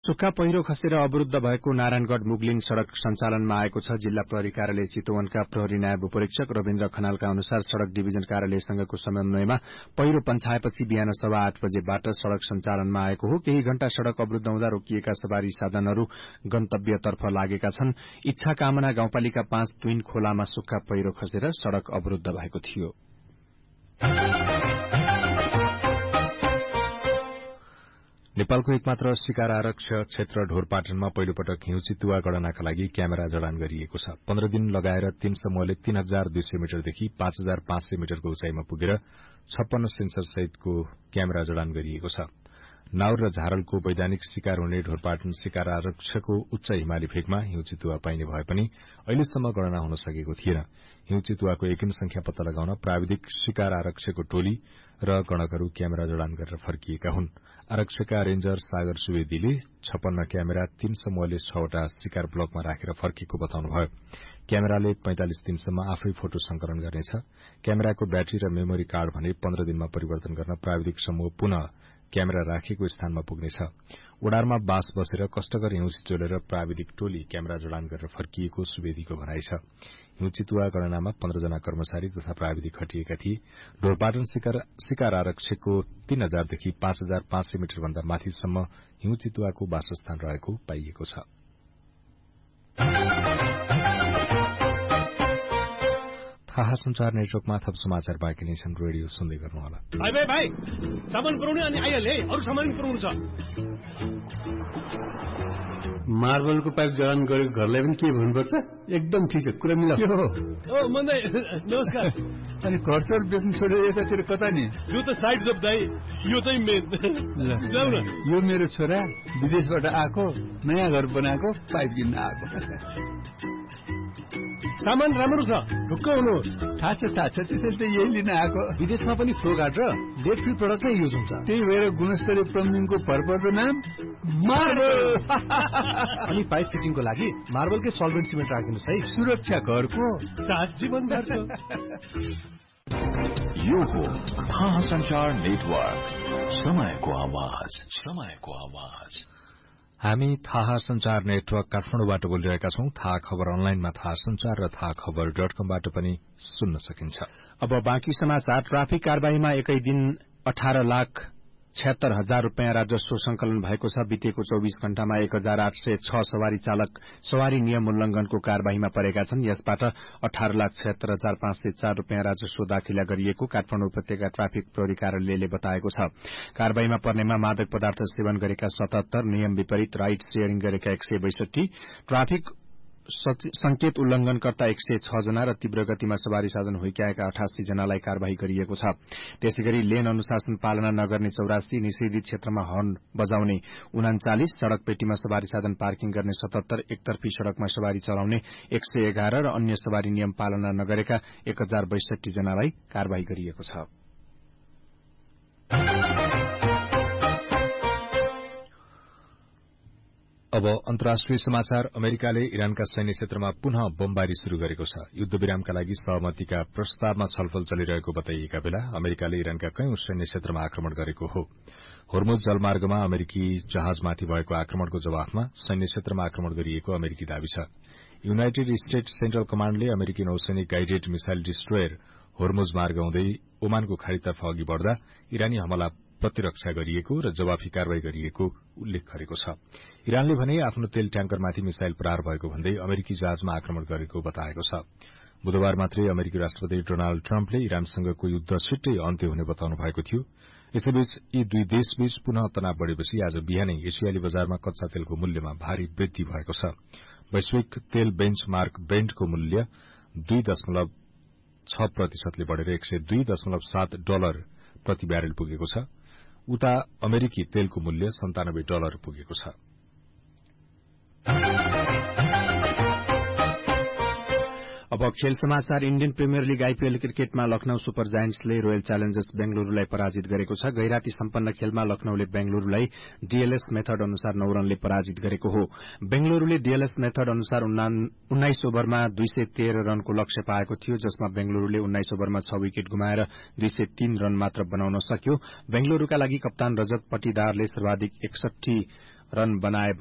सुक्खा पहिरो खसेर अवरूद्ध भएको नारायणगढ़ मुगलिन सड़क सञ्चालनमा आएको छ। जिल्ला प्रहरी कार्यालय चितवनका प्रहरी नायब उपरीक्षक रविन्द्र खनालका अनुसार सड़क डिभिजन कार्यालयसँगको समन्वयमा पहिरो पन्छाएपछि बिहान 8:15 बजेबाट सड़क सञ्चालनमा आएको हो। केही घण्टा सड़क अवरूद्ध हुँदा रोकिएका सवारी साधनहरू गन्तव्यतर्फ लागेका छन्। इच्छा कामना गाउँपालिका 5 ट्विन खोलामा सुक्खा पहिरो खसेर सड़क अवरूद्ध भएको थियो। नेपालको एकमात्र शिकार आरक्ष क्षेत्र ढोरपाटनमा पहिलो पटक हिउँ चितुवा गणनाका लागि क्यामेरा जडान गरिएको छ। 15 दिन लगाएर 3 समूहले 3200 मिटरदेखि 5500 मिटरको उचाइमा पुगेर 56 सेन्सर सहितको क्यामेरा जडान गरिएको छ। नाउर र झारलको वैधानिक शिकार हुने ढोरपाटन शिकार आरक्षको उच्च हिमाली भेगमा हिउँ चितुवा पाइने भए पनि अहिलेसम्म गणना हुन सकेको थिएन। हिउँ चितुवाको यकिन संख्या पत्ता लगाउन प्राविधिक शिकार आरक्षको टोली र गणकहरू क्यामेरा जडान गरेर फर्किएका हुन्। आरक्षका रेन्जर सागर सुवेदीले 56 क्यामेरा 3 समूहले 6वटा शिकार ब्लकमा राखेर फर्केको बताउनुभयो। क्यामेराले 45 दिनसम्म आफै फोटो संकलन गर्नेछ। क्यामेराको ब्याट्री र मेमोरी कार्ड भने 15 दिनमा परिवर्तन गर्न प्राविधिक समूह पुनः क्यामेरा राखेको स्थानमा पुग्नेछ। ओडारमा बास बसेर कष्टकर हिउँ चिचोलेर प्राविधिक टोली क्यामेरा जडान गरेर फर्किएको सुवेदीको भनाइ छ। हिउँ चितुवा गणनामा 15 जना कर्मचारी तथा प्राविधिक खटिएका थिए। ढोरपाटन शिकार आरक्षको 3000 देखि 5500 मिटर भन्दा माथिसम्म हिउँ चितुवाको वासस्थान रहेको पाइएको छ। थाहा संचार नेटवर्कमा थप समाचार बाँकी नै छन्। रेडियो सुन्दै गर्नुहोला। भाइ सामान पुर्याउने अनि आइहाल्यो है। अरू सामान पुर्याउनु छ। मार्बलको पाइप जडान गरेको घरलाई पनि के भन्नुपर्छ? एकदम ठिक छ, कुरा मिलाऊ। ओ मन्दै नमस्कार। अनि घरसर बेच्नु छोडेर यतातिर कता नि? यो त साइड जब दाइ, यो चाहिँ मेन। जाऊ न। यो मेरो छोरा विदेशबाट आएको, नयाँ घर बनाएको, पाइप किन्न आएको। सामान राम्रो छ, ढुक्क हुनुहोस्। थाहा छ त्यसैले त यही लिन आएको। विदेशमा पनि फ्लो गार्ड र लेड फ्री प्रडक्ट नै युज हुन्छ। त्यही भएर गुणस्तरीय प्लम्बिङको भरपर्दो नाम मार्बल। अनि पाइप फिटिङको लागि मार्बलकै सल्भेन्ट सिमेन्ट राखिदिनुहोस् है। सुरक्षा घरको साथ जीवन घर छ। यो हो थाहा संचार नेटवर्क, समयको आवाज। हामी थाहा संचार नेटवर्क काठमाडौँबाट बोलिरहेका छौं। थाहा खबर अनलाइनमा थाहा संचार र थाहा खबर.com-बाट पनि सुन्न सकिन्छ। अब बाँकी समाचार। ट्राफिक कारबाहीमा एकै दिन 18,76,000 रूपियाँ राजस्व संकलन भएको छ। बितेको 24 घण्टामा 1806 सवारी चालक सवारी नियम उल्लंघनको कारबाहीमा परेका छन्। यसबाट 18,76,504 रूपियाँ राजस्व दाखिला गरिएको काठमाडौँ उपत्यका ट्राफिक प्रहरी कार्यालयले बताएको छ। कारबाहीमा पर्नेमा मादक पदार्थ सेवन गरेका 77, नियम विपरीत राइड शेयरिङ गरेका 162, ट्राफिक संकेत उल्लंघनकर्ता 106 जना र तीव्र गतिमा सवारी साधन हुइक्याएका 88 जनालाई कार्यवाही गरिएको छ। त्यसैगरी लेन अनुशासन पालना नगर्ने 84, निषेधित क्षेत्रमा हर्न बजाउने 39, सड़क पेटीमा सवारी साधन पार्किङ गर्ने 77, एकतर्फी सड़कमा सवारी चलाउने 111 र अन्य सवारी नियम पालना नगरेका 1062 जनालाई कार्यवाही गरिएको छ। अब अन्तर्राष्ट्रिय समाचार। अमेरिकाले इरानका सैन्य क्षेत्रमा पुनः बमबारी शुरू गरेको छ। युद्धविरामका लागि सहमतिका प्रस्तावमा छलफल चलिरहेको बताइएका बेला अमेरिकाले इरानका कयौं सैन्य क्षेत्रमा आक्रमण गरेको हो। होर्मुज जलमार्गमा अमेरिकी जहाजमाथि भएको आक्रमणको जवाफमा सैन्य क्षेत्रमा आक्रमण गरिएको अमेरिकी दावी छ। युनाइटेड स्टेट्स सेन्ट्रल कमाण्डले अमेरिकी नौसैनिक गाइडेड मिसाइल डिस्ट्रोयर होर्मुज मार्ग हुँदै ओमानको खाड़ीतर्फ अघि बढ़दा इरानी हमला प्रतिरक्षा गरिएको र जवाफी कारवाही गरिएको उल्लेख गरेको छ। इरानले भने आफ्नो तेल ट्याङ्करमाथि मिसाइल प्रहार भएको भन्दै अमेरिकी जहाजमा आक्रमण गरेको बताएको छ। बुधबार मात्रै अमेरिकी राष्ट्रपति डोनाल्ड ट्रम्पले इरानसँगको युद्ध छिट्टै अन्त्य हुने बताउनु भएको थियो। यसैबीच यी दुई देशबीच पुनः तनाव बढ़ेपछि आज बिहानै एसियाली बजारमा कच्चा तेलको मूल्यमा भारी वृद्धि भएको छ। वैश्विक तेल बेन्चमार्क ब्रेन्टको मूल्य 2.6% बढ़ेर $102.7 प्रति ब्यारेल पुगेको छ। उता अमेरिकी तेलको मूल्य $97 पुगेको छ। अब खेल समाचार। इण्डियन प्रिमियर लीग आईपीएल क्रिकेटमा लखनऊ सुपर जायन्ट्सले रोयल च्यालेन्जर्स बेंगलुरूलाई पराजित गरेको छ। गैराती सम्पन्न खेलमा लखनऊले बेंगलुरूलाई डीएलएस मेथड अनुसार 9 रनले पराजित गरेको हो। बेंगलुरूले डीएलएस मेथड अनुसार 19 ओभरमा 213 रनको लक्ष्य पाएको थियो, जसमा बेंगलुरूले 19 ओभरमा 6 विकेट गुमाएर 203 रन मात्र बनाउन सक्यो। बेंगलुरूका लागि कप्तान रजत पटिदारले सर्वाधिक 61 रन बनाए